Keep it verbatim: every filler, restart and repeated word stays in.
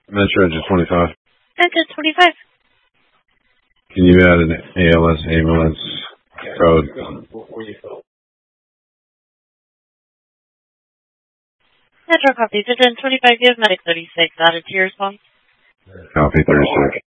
Metro Engine twenty-five. Engine twenty-five. Can you add an A L S ambulance code? Metro copies. Engine twenty-five, you have medic thirty-six added to your response. Copy thirty-six.